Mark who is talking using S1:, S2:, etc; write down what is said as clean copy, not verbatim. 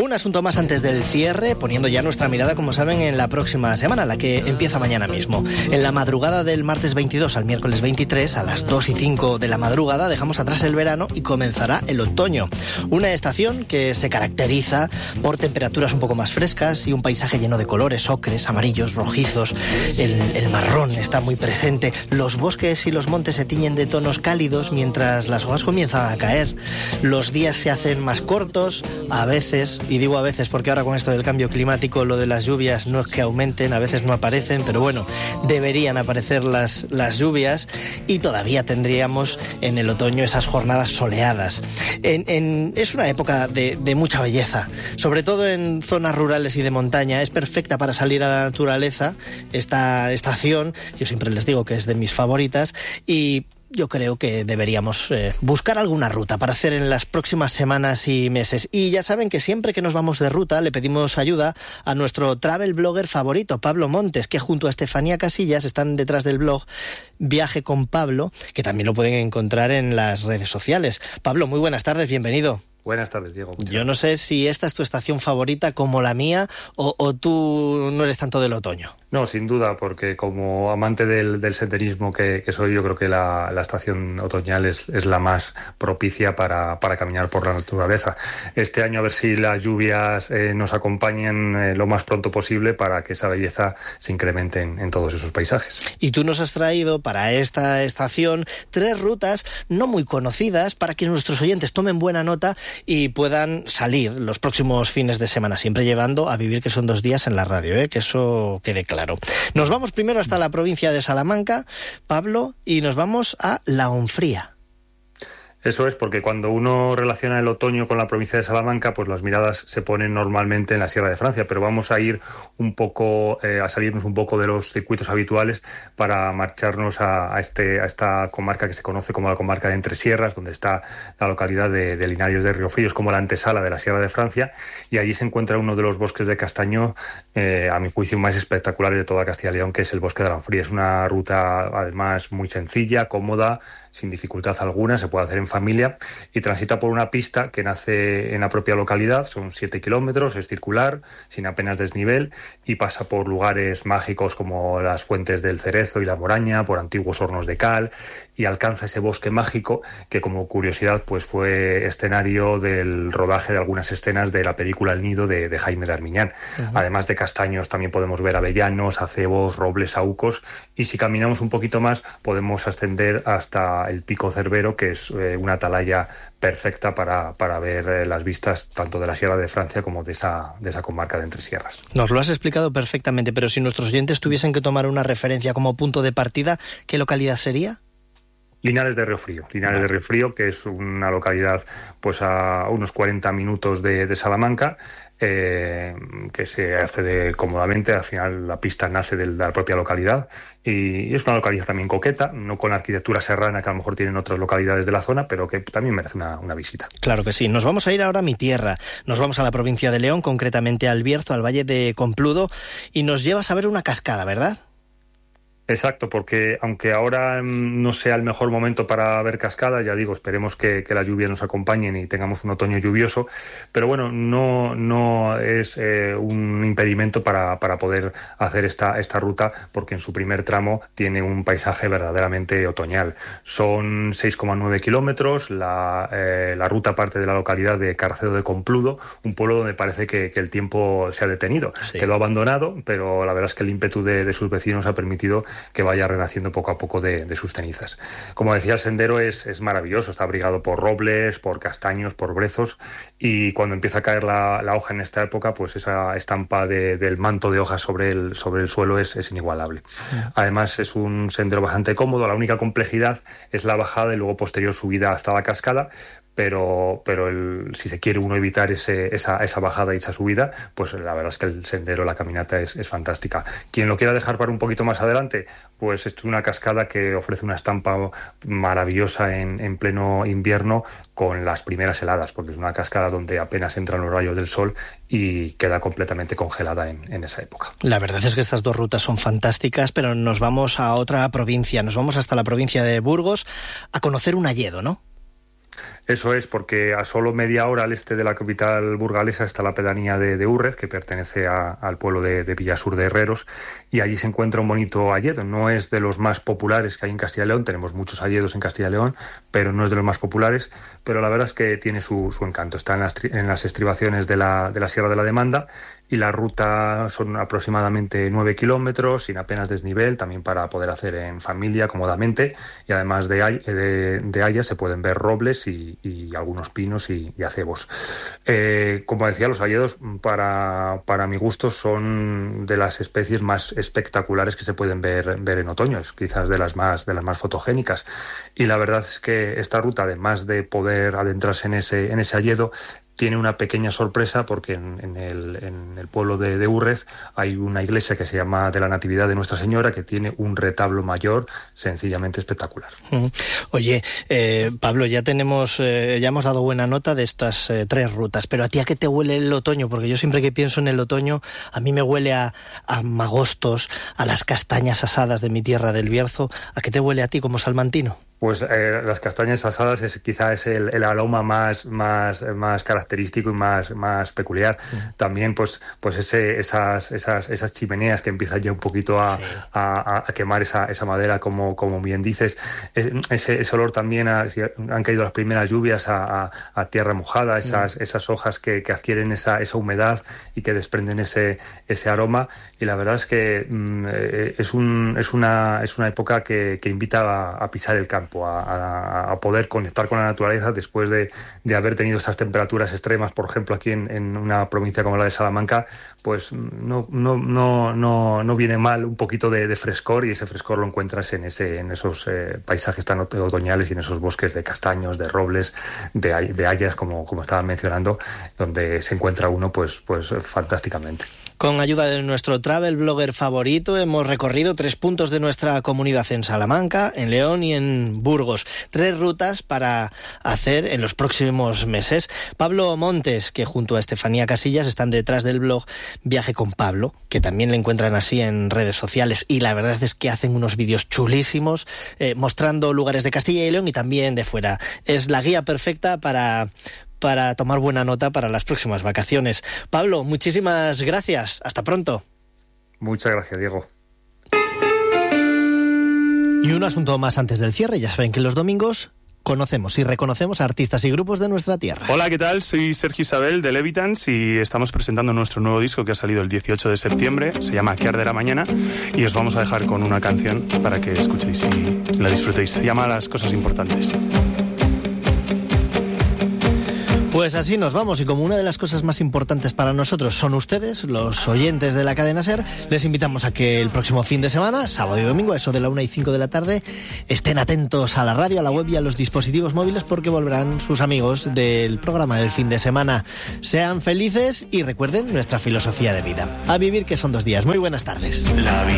S1: Un asunto más antes del cierre, poniendo ya nuestra mirada, como saben, en la próxima semana, la que empieza mañana mismo. En la madrugada del martes 22 al miércoles 23, a las 2:05 de la madrugada, dejamos atrás el verano y comenzará el otoño. Una estación que se caracteriza por temperaturas un poco más frescas y un paisaje lleno de colores, ocres, amarillos, rojizos. El marrón está muy presente. Los bosques y los montes se tiñen de tonos cálidos mientras las hojas comienzan a caer. Los días se hacen más cortos, a veces, y digo a veces porque ahora con esto del cambio climático lo de las lluvias no es que aumenten, a veces no aparecen, pero bueno, deberían aparecer las lluvias y todavía tendríamos en el otoño esas jornadas soleadas. Es una época de mucha belleza, sobre todo en zonas rurales y de montaña. Es perfecta para salir a la naturaleza. Esta estación, yo siempre les digo que es de mis favoritas y yo creo que deberíamos buscar alguna ruta para hacer en las próximas semanas y meses. Y ya saben que siempre que nos vamos de ruta le pedimos ayuda a nuestro travel blogger favorito, Pablo Montes, que junto a Estefanía Casillas están detrás del blog Viaje con Pablo, que también lo pueden encontrar en las redes sociales. Pablo, muy buenas tardes, bienvenido.
S2: Buenas tardes, Diego.
S1: Yo no sé si esta es tu estación favorita como la mía o tú no eres tanto del otoño.
S2: No, sin duda, porque como amante del senderismo que soy, yo creo que la estación otoñal es la más propicia para caminar por la naturaleza. Este año a ver si las lluvias nos acompañan lo más pronto posible para que esa belleza se incremente en todos esos paisajes.
S1: Y tú nos has traído para esta estación 3 rutas no muy conocidas para que nuestros oyentes tomen buena nota y puedan salir los próximos fines de semana, siempre llevando a vivir que son 2 días en la radio, que eso quede claro. Nos vamos primero hasta la provincia de Salamanca, Pablo, y nos vamos a La Onfría.
S2: Eso es, porque cuando uno relaciona el otoño con la provincia de Salamanca, pues las miradas se ponen normalmente en la Sierra de Francia, pero vamos a ir un poco, a salirnos un poco de los circuitos habituales para marcharnos a esta comarca que se conoce como la comarca de Entre Sierras, donde está la localidad de Linares de Riofrío, es como la antesala de la Sierra de Francia, y allí se encuentra uno de los bosques de castaño, a mi juicio, más espectaculares de toda Castilla y León, que es el bosque de la Onfría. Es una ruta, además, muy sencilla, cómoda, sin dificultad alguna, se puede hacer en familia y transita por una pista que nace en la propia localidad, son 7 kilómetros, es circular, sin apenas desnivel y pasa por lugares mágicos como las fuentes del Cerezo y la Moraña, por antiguos hornos de cal y alcanza ese bosque mágico que, como curiosidad, pues fue escenario del rodaje de algunas escenas de la película El Nido de Jaime de Armiñán. Uh-huh. Además de castaños también podemos ver avellanos, acebos, robles, saúcos y si caminamos un poquito más podemos ascender hasta el Pico Cervero, que es una atalaya perfecta para ver las vistas tanto de la Sierra de Francia como de esa comarca de Entre Sierras.
S1: Nos lo has explicado perfectamente, pero si nuestros oyentes tuviesen que tomar una referencia como punto de partida, ¿qué localidad sería?
S2: Linares de Riofrío. Linares de Riofrío, que es una localidad pues a unos 40 minutos de Salamanca, que se accede cómodamente. Al final la pista nace de la propia localidad y es una localidad también coqueta, no con la arquitectura serrana que a lo mejor tienen otras localidades de la zona, pero que también merece una visita.
S1: Claro que sí. Nos vamos a ir ahora a mi tierra. Nos vamos a la provincia de León, concretamente al Bierzo, al Valle de Compludo, y nos llevas a ver una cascada, ¿verdad?
S2: Exacto, porque aunque ahora no sea el mejor momento para ver cascadas, ya digo, esperemos que las lluvias nos acompañen y tengamos un otoño lluvioso, pero bueno, no es un impedimento para poder hacer esta ruta, porque en su primer tramo tiene un paisaje verdaderamente otoñal. Son 6,9 kilómetros, la ruta parte de la localidad de Carcedo de Compludo, un pueblo donde parece que el tiempo se ha detenido. Sí. Quedó abandonado, pero la verdad es que el ímpetu de sus vecinos ha permitido que vaya renaciendo poco a poco de sus cenizas. Como decía, el sendero es maravilloso, está abrigado por robles, por castaños, por brezos, y cuando empieza a caer la hoja en esta época, pues esa estampa del manto de hojas sobre el suelo es inigualable. Además es un sendero bastante cómodo, la única complejidad es la bajada y luego posterior subida hasta la cascada, pero si se quiere uno evitar esa bajada y esa subida, pues la verdad es que el sendero, la caminata es fantástica. Quien lo quiera dejar para un poquito más adelante, pues esto es una cascada que ofrece una estampa maravillosa en pleno invierno con las primeras heladas, porque es una cascada donde apenas entran los rayos del sol y queda completamente congelada en esa época.
S1: La verdad es que estas 2 rutas son fantásticas, pero nos vamos a otra provincia, nos vamos hasta la provincia de Burgos a conocer un hayedo, ¿no?
S2: Eso es, porque a solo media hora al este de la capital burgalesa está la pedanía de Úrrez, que pertenece al pueblo de Villasur de Herreros, y allí se encuentra un bonito hayedo. No es de los más populares que hay en Castilla y León, tenemos muchos hayedos en Castilla y León, pero no es de los más populares, pero la verdad es que tiene su encanto. Está en las estribaciones de la Sierra de la Demanda, y la ruta son aproximadamente 9 kilómetros, sin apenas desnivel, también para poder hacer en familia cómodamente, y además de hayas se pueden ver robles y algunos pinos y acebos. Como decía, los hayedos para mi gusto son de las especies más espectaculares que se pueden ver en otoño, es quizás de las más fotogénicas, y la verdad es que esta ruta, además de poder adentrarse en ese hayedo, tiene una pequeña sorpresa, porque en el pueblo de Úrrez hay una iglesia que se llama de la Natividad de Nuestra Señora, que tiene un retablo mayor sencillamente espectacular.
S1: Oye, Pablo, ya hemos dado buena nota de estas 3 rutas, pero ¿a ti a qué te huele el otoño? Porque yo siempre que pienso en el otoño, a mí me huele a magostos, a las castañas asadas de mi tierra del Bierzo. ¿A qué te huele a ti como salmantino?
S2: Pues las castañas asadas quizás es el aroma más característico y más peculiar. También pues esas chimeneas que empiezan ya un poquito a quemar esa madera, como bien dices. Ese olor también, si han caído las primeras lluvias, a tierra mojada, esas hojas que adquieren esa humedad y que desprenden ese aroma. Y la verdad es que es una época que invita a pisar el campo, a poder conectar con la naturaleza después de haber tenido esas temperaturas extremas. Por ejemplo, aquí en una provincia como la de Salamanca, pues no viene mal un poquito de frescor, y ese frescor lo encuentras en esos paisajes tan otoñales y en esos bosques de castaños, de robles, de hayas, como estaba mencionando, donde se encuentra uno pues fantásticamente.
S1: Con ayuda de nuestro travel blogger favorito, hemos recorrido 3 puntos de nuestra comunidad en Salamanca, en León y en Burgos. 3 rutas para hacer en los próximos meses. Pablo Montes, que junto a Estefanía Casillas están detrás del blog Viaje con Pablo, que también le encuentran así en redes sociales, y la verdad es que hacen unos vídeos chulísimos mostrando lugares de Castilla y León y también de fuera. Es la guía perfecta para tomar buena nota para las próximas vacaciones. Pablo, muchísimas gracias. Hasta pronto.
S2: Muchas gracias, Diego.
S1: Y un asunto más antes del cierre. Ya saben que los domingos conocemos y reconocemos a artistas y grupos de nuestra tierra.
S3: Hola, ¿qué tal? Soy Sergio Isabel de Levitans y estamos presentando nuestro nuevo disco que ha salido el 18 de septiembre. Se llama Qué arde la mañana, y os vamos a dejar con una canción para que escuchéis y la disfrutéis. Se llama Las cosas importantes.
S1: Pues así nos vamos, y como una de las cosas más importantes para nosotros son ustedes, los oyentes de la cadena SER, les invitamos a que el próximo fin de semana, sábado y domingo, a eso de la 1:05 de la tarde, estén atentos a la radio, a la web y a los dispositivos móviles, porque volverán sus amigos del programa del fin de semana. Sean felices y recuerden nuestra filosofía de vida. A vivir, que son 2 días. Muy buenas tardes.